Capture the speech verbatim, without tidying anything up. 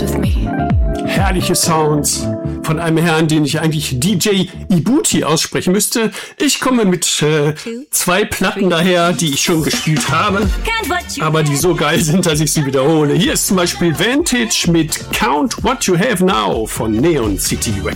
with me. Herrliche Sounds von einem Herrn, den ich eigentlich D J Ibuti aussprechen müsste. Ich komme mit äh, zwei Platten daher, die ich schon gespielt habe, aber die so geil sind, dass ich sie wiederhole. Hier ist zum Beispiel Vantage mit Count What You Have Now von Neon City Records.